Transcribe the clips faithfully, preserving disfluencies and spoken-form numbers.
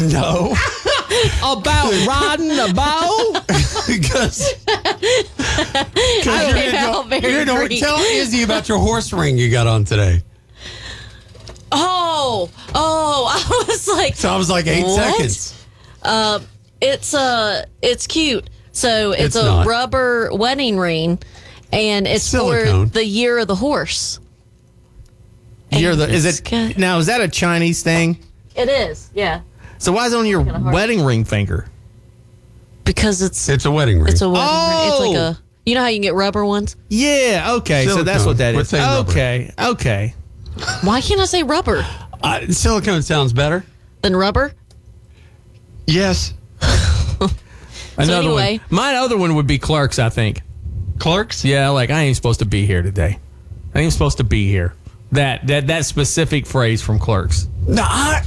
No. About riding a bow? Because I don't know. Very you're gonna green. tell Izzy about your horse ring you got on today. Oh, oh, I was like, So I was like eight What? seconds. uh, it's uh, it's cute. So it's, It's a not. rubber wedding ring, and it's Silicone. for the year of the horse. You're the, is It's it good. now? Is that a Chinese thing? It is, yeah, So why is it on your heart. wedding ring finger? because it's It's a wedding ring. it's a wedding ring. It's like Oh. a, you know how you can get rubber ones? Yeah. Okay. So that's Silicone. what that We're is. saying rubber. Okay. Okay. Why can't I say rubber uh, silicone sounds better. than rubber? Yes. Another anyway. one. My other one would be Clerks. I think. Clerks? Yeah. Like I ain't supposed to be here today. I ain't supposed to be here. That that that specific phrase from Clerks. No, I,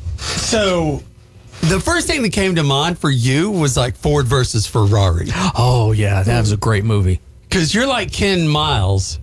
so the first thing that came to mind for you was like Ford versus Ferrari. Oh yeah, that was a great movie. Because you're like Ken Miles.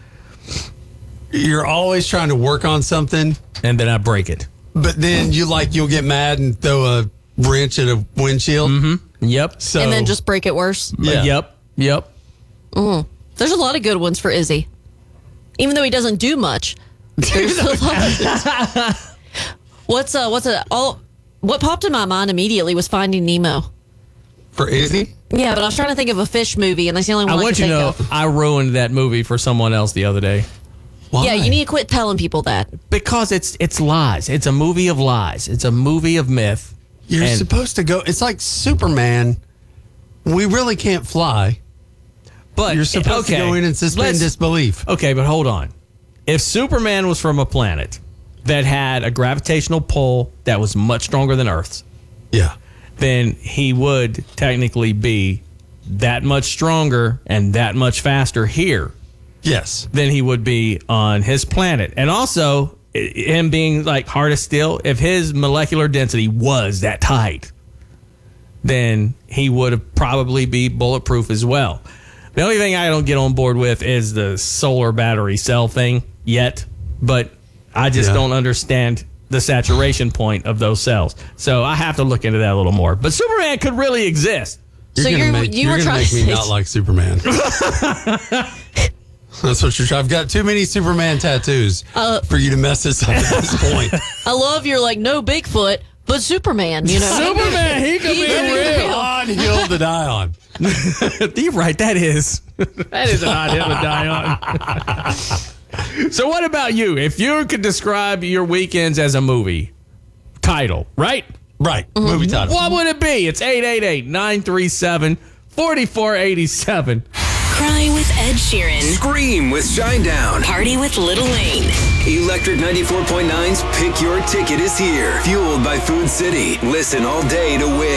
You're always trying to work on something, And then I break it. but then you like you'll get mad and throw a wrench at a windshield. Mm-hmm. Yep. So And then just break it worse. Yeah. Yep. Yep. There's a lot of good ones for Izzy. Even though he doesn't do much. There's a lot. What's uh what's a all what popped in my mind immediately was Finding Nemo. for Izzy. Yeah, but I was trying to think of a fish movie, and that's the only one I I, want could you to think know of. I ruined that movie for someone else the other day. Why? Yeah, you need to quit telling people that. Because it's it's lies. It's a movie of lies. It's a movie of myth. You're And- supposed to go. It's like Superman. We really can't fly. But You're supposed okay, to go in and suspend let's- disbelief. Okay, but hold on. If Superman was from a planet that had a gravitational pull that was much stronger than Earth's, Yeah. then he would technically be that much stronger and that much faster here Yes. than he would be on his planet. And also, i- him being like hard as steel, if his molecular density was that tight, then he would probably be bulletproof as well. The only thing I don't get on board with is the solar battery cell thing yet, but I just Yeah. don't understand the saturation point of those cells. So I have to look into that a little more. But Superman could really exist. You're So gonna you're- make, you you're were gonna trying make to me say- not like Superman. That's what you're trying. I've got too many Superman tattoos Uh, for you to mess this up at this point. I love your like no Bigfoot, but Superman. You know, Superman, he could He be could be real. real. Odd hill to die on. You're right, that is. That is an odd hill to die on. So what about you? If you could describe your weekends as a movie title, right? Right. Movie title. What would it be? It's eight eight eight, nine three seven, four four eight seven. Cry with Ed Sheeran. Scream with Shinedown. Party with Little Wayne. Electric ninety-four point nine's Pick Your Ticket is here. Fueled by Food City. Listen all day to win.